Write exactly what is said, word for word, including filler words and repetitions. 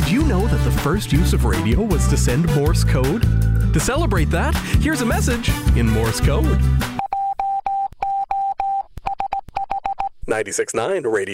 Did you know that the first use of radio was to send Morse code? To celebrate that, here's a message in Morse code. ninety-six point nine Radio.